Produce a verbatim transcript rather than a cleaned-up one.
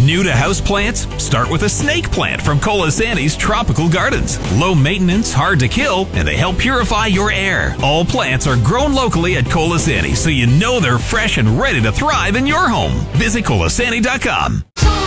New to houseplants? Start with a snake plant from Colasanti's Tropical Gardens. Low maintenance, hard to kill, and they help purify your air. All plants are grown locally at Colasanti, so you know they're fresh and ready to thrive in your home. Visit Colasanti dot com.